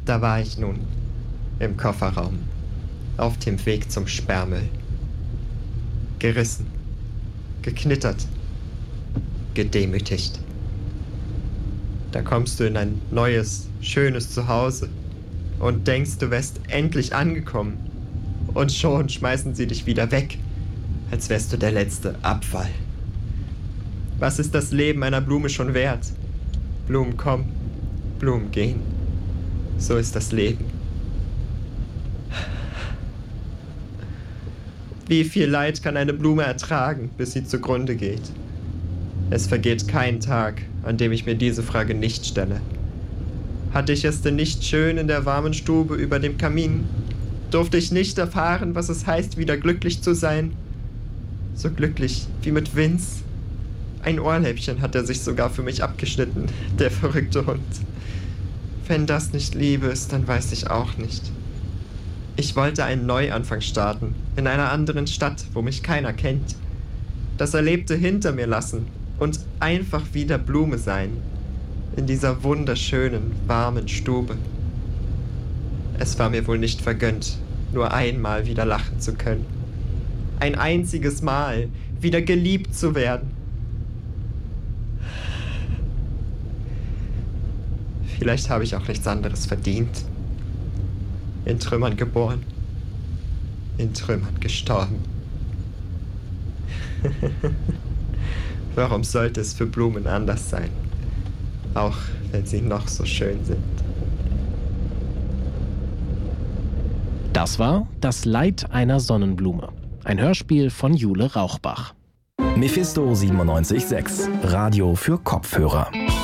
Da war ich nun, im Kofferraum, auf dem Weg zum Sperrmüll. Gerissen, geknittert, gedemütigt. Da kommst du in ein neues, schönes Zuhause und denkst, du wärst endlich angekommen. Und schon schmeißen sie dich wieder weg, als wärst du der letzte Abfall. Was ist das Leben einer Blume schon wert? Blumen kommen, Blumen gehen. So ist das Leben. Wie viel Leid kann eine Blume ertragen, bis sie zugrunde geht? Es vergeht kein Tag, an dem ich mir diese Frage nicht stelle. Hatte ich es denn nicht schön in der warmen Stube über dem Kamin? Durfte ich nicht erfahren, was es heißt, wieder glücklich zu sein? So glücklich wie mit Vince. Ein Ohrläppchen hat er sich sogar für mich abgeschnitten, der verrückte Hund. Wenn das nicht Liebe ist, dann weiß ich auch nicht. Ich wollte einen Neuanfang starten, in einer anderen Stadt, wo mich keiner kennt. Das Erlebte hinter mir lassen und einfach wieder Blume sein. In dieser wunderschönen, warmen Stube. Es war mir wohl nicht vergönnt, nur einmal wieder lachen zu können. Ein einziges Mal wieder geliebt zu werden. Vielleicht habe ich auch nichts anderes verdient. In Trümmern geboren, in Trümmern gestorben. Warum sollte es für Blumen anders sein? Auch wenn sie noch so schön sind. Das war Das Leid einer Sonnenblume. Ein Hörspiel von Jule Rauchbach. Mephisto 97.6, Radio für Kopfhörer.